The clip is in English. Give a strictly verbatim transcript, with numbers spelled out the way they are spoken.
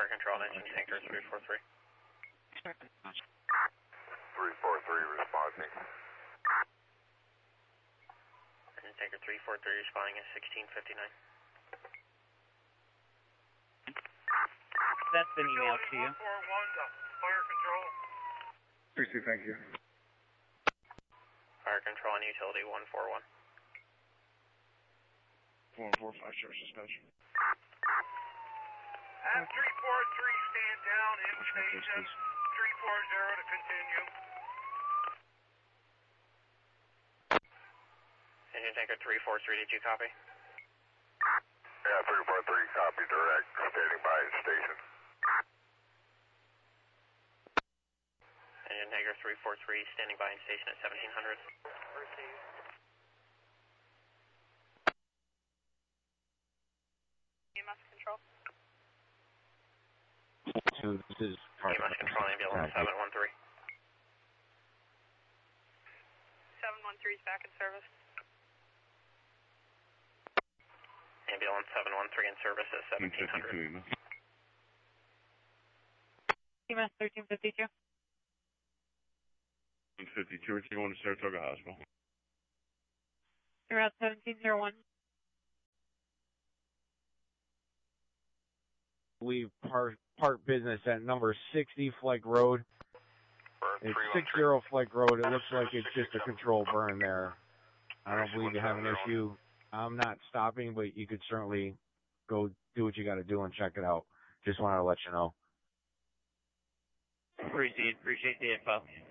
Fire control, engine tanker three four three. three four three responding. Engine tanker three four three responding at sixteen fifty-nine. That's been emailed to you. one four one to fire control. Appreciate, thank you. Fire control on utility one four one. four four five, short suspension. Have three four three stand down in station. three four zero to continue. Engine tanker three four three, did you copy? Yeah, three four three, copy direct, standing by in station. Engine tanker three four three, standing by in station at seventeen hundred. Received. E M S control. Two, this is E M S control, ambulance seven one three. seven one three is back in service. Ambulance seven one three in service at seventeen hundred. E M S. E M S thirteen fifty-two. one fifty-two, we're going to Saratoga Hospital. You're at seventeen oh one. We park, park business at number sixty Fleck Road. It's sixty Fleck Road. It looks like it's just a control burn there. I don't believe you have an issue. I'm not stopping, but you could certainly go do what you got to do and check it out. Just wanted to let you know. Appreciate, appreciate the info.